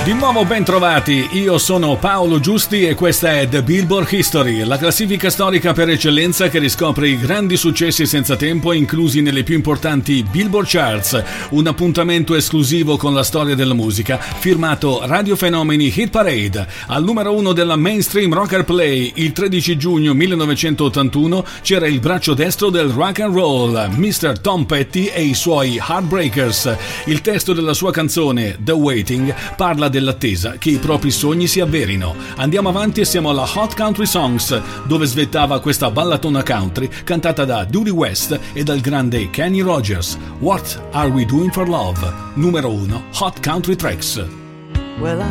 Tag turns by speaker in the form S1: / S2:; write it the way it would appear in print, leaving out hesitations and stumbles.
S1: Di nuovo ben trovati, io sono Paolo Giusti e questa è The Billboard History, la classifica storica per eccellenza che riscopre i grandi successi senza tempo inclusi nelle più importanti Billboard Charts, un appuntamento esclusivo con la storia della musica, firmato Radio Fenomeni Hit Parade. Al numero 1 della Mainstream Rocker Play, il 13 giugno 1981, c'era il braccio destro del rock and roll, Mr. Tom Petty e i suoi Heartbreakers. Il testo della sua canzone, The Waiting, parla dell'attesa che i propri sogni si avverino. Andiamo avanti e siamo alla Hot Country Songs, dove svettava questa ballatona country cantata da Dudie West e dal grande Kenny Rogers. What Are We Doing for Love? Numero 1 Hot Country Tracks.
S2: Well, I